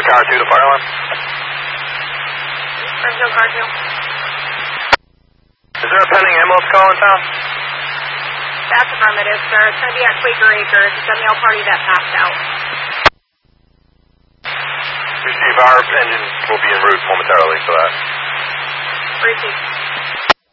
car 2 to fire alarm. Springfield car 2. Is there a pending ambulance call in town? That's affirmative, sir. It's going to be at Quaker Acres. It's a male party that passed out. Receive. Our engine will be en route momentarily for that. Receive.